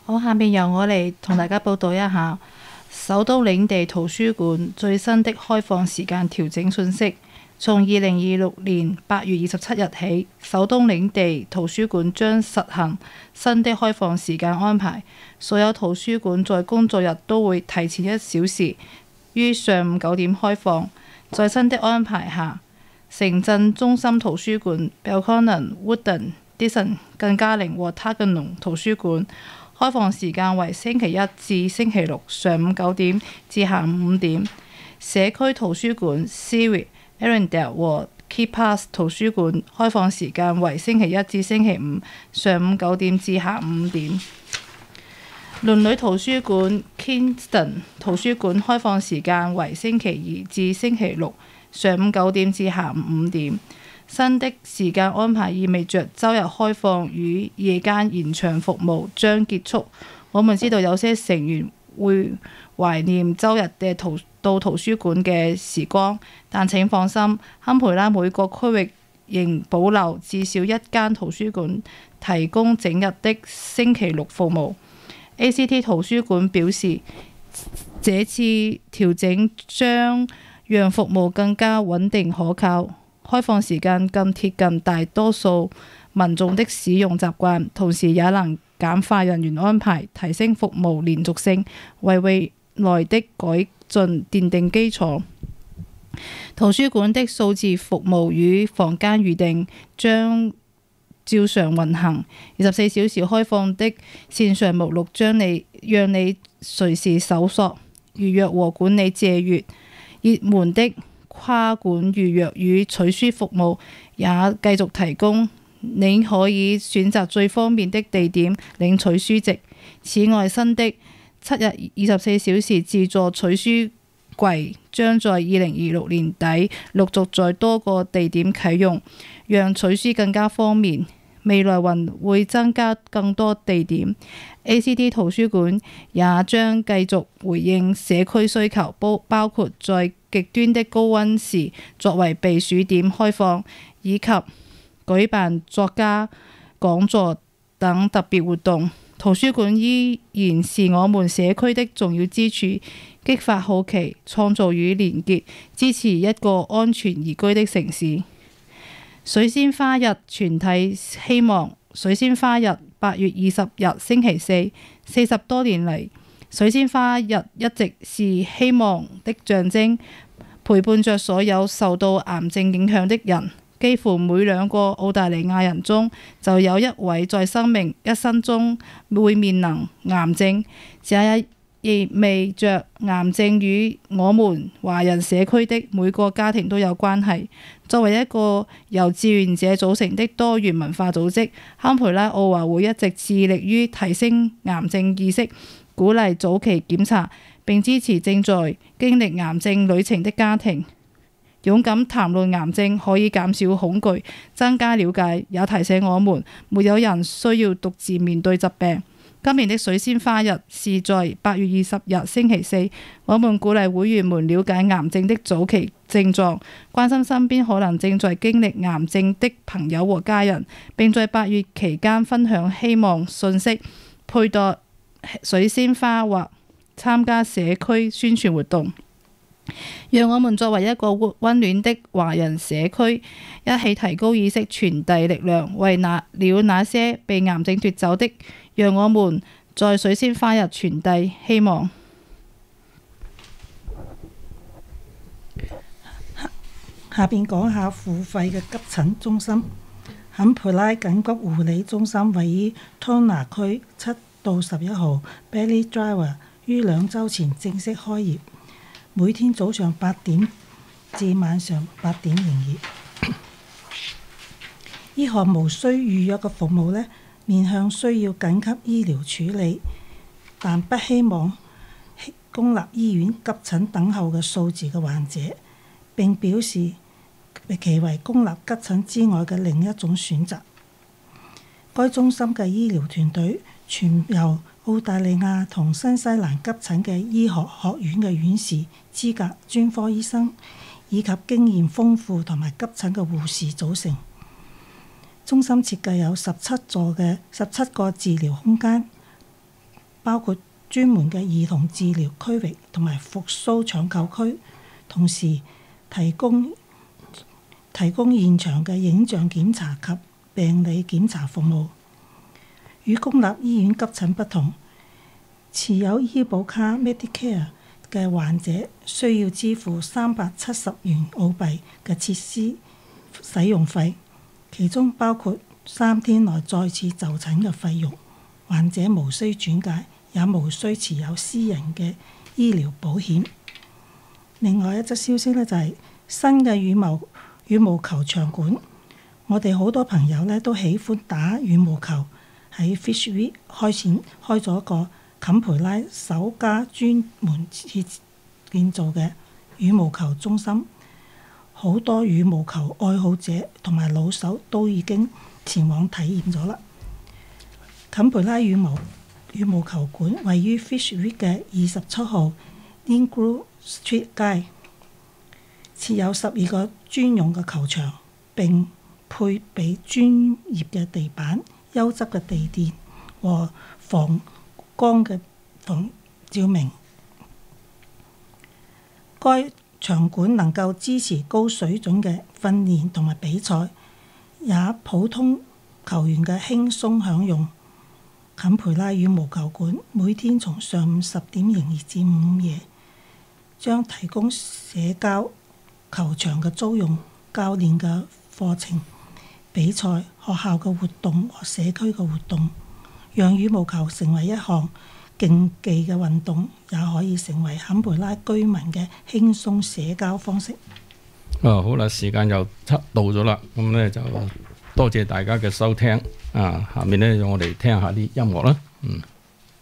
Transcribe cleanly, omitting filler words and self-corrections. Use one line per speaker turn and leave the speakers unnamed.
好，下面由我嚟同大家報道一下首都領地圖書館最新的開放時間調整信息。從2026年8月27日起，首都領地圖書館將實行新的開放時間安排。所有圖書館在工作日都會提前1小時於上午9點開放。在新的安排下，城鎮中心圖書館、Belconnen、Woodend、Dixon 更加靈活。Tuggeranong 圖書館開放時間為星期一至星期六上午9點至下午5點。社區圖書館 Seaweed、Arundel 和 Key-Pass 圖書館開放時間為星期一至星期五上午9點至下午5點。鄰里圖書館 Kingston 圖書館開放時間為星期二至星期六上午9點至下午5點。新的時間安排意味着周日開放與夜間延長服務將結束。我們知道有些成員會懷念周日嘅到圖書館嘅時光，但請放心，堪培拉每個區域仍保留至少一間圖書館提供整日的星期六服務。ACT 圖書館表示，這次調整將讓服務更加穩定可靠，開放時間更貼近大多數民眾的使用習慣，同時也能簡化人員安排，提升服務連續性，為未來的改進奠定基礎。圖書館的數字服務與房間預訂將照常運行，24小時開放的線上目錄讓你隨時搜索、預約和管理借閱。熱門的跨館預約與取書服務也繼續提供，你可以選擇最方便的地點領取書籍。此外，新的7日24小時自助取書櫃將在2026年底陸續在多個地點啟用，讓取書更加方便。未來還會增加更多地點。ACT 圖書館也將繼續回應社區需求，包括在極端的高溫時作為避暑點開放，以及舉辦作家講座等特別活動。圖書館依然是我們社區的重要支柱，激發好奇、創造與連結，支持一個安全宜居的城市。水仙花日全體希望。水仙花日8月20日星期四，40多年嚟，水仙花日一直是希望的象徵，陪伴着所有受到癌症影響的人。幾乎每2個澳大利亞人中就有一位在生命一生中會面臨癌症，這意味着癌症與我們華人社區的每個家庭都有關係。作為一個由志願者組成的多元文化組織，堪培拉奧華會一直致力於提升癌症意識，鼓勵早期檢查，並支持正在經歷癌症旅程的家庭。勇敢談論癌症可以減少恐懼，增加了解，也提醒我們沒有人需要獨自面對疾病。今年的水仙花日是在8月20日星期四，我們鼓勵會員們了解癌症的早期症狀，關心身邊可能正在經歷癌症的朋友和家人，並在8月期間分享希望信息，佩戴水仙花或參加社區宣傳活動。讓我們作為一個溫暖的華人社區，一起提高意識，傳遞力量，為了那些被癌症奪走的，讓我們在水仙花日傳遞希望。
下邊講下付費嘅急診中心。坎培拉緊急護理中心位於湯拿區7到11號 Bailey Drive， 於2週前正式開業。每天早上8點至晚上8點營業。呢項無需預約嘅服務面向需要緊急醫療處理，但不希望公立醫院急診等候嘅數字嘅患者，並表示其為公立急診之外嘅另一種選擇。該中心嘅醫療團隊全由澳大利亞同新西蘭急診嘅醫學學院嘅院士資格專科醫生，以及經驗豐富同埋急診嘅護士組成。中心設計有17個治療空間， 包括專門嘅兒童治療區域同埋復甦搶救區，同時提供現場嘅影像檢查及病理檢查服務。與公立醫院急診不同，持有醫保卡 Medicare 嘅患者需要支付370元澳幣嘅設施使用費，其中包括3天內再次就診嘅費用。患者無需轉介，也無需持有私人嘅醫療保險。另外一則消息呢，就係新嘅羽毛球場館，我哋好多朋友呢都喜歡打羽毛球。喺 Fish Week 開咗個坎培拉首家專門建造嘅羽毛球中心，好多羽毛球愛好者同埋老手都已經前往體驗咗啦。坎培拉羽毛球館位於 Fish Week 嘅27號 Lingru Street 街，設有12個專用嘅球場，並配備專業嘅地板、優質嘅地墊和防光嘅防照明。該場館能夠支持高水準嘅訓練同埋比賽，也普通球員嘅輕鬆享用。坎培拉羽毛球館每天從上午10點營業至午夜，將提供社交球場嘅租用、教練嘅課程、比賽、學校嘅活動和社區嘅活動，讓羽毛球成為一項競技嘅運動，也可以成為坎培拉居民嘅輕鬆社交方式。
好啦，時間又到咗啦，咁呢就多謝大家嘅收聽。下面呢，讓我哋聽下啲音樂啦。